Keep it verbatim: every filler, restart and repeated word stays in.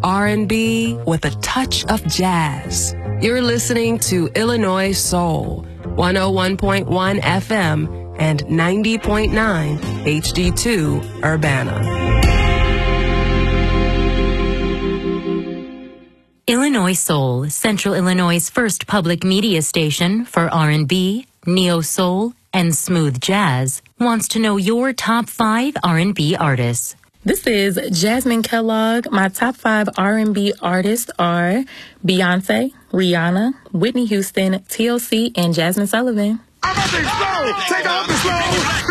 R and B with a touch of jazz. You're listening to Illinois Soul, one oh one point one F M and ninety point nine H D two Urbana. Illinois Soul, Central Illinois' first public media station for R and B, neo-soul, and smooth jazz, wants to know your top five R and B artists. This is Jasmine Kellogg. My top five R and B artists are Beyonce, Rihanna, Whitney Houston, T L C, and Jasmine Sullivan. I'm about to explode! Take off the slow!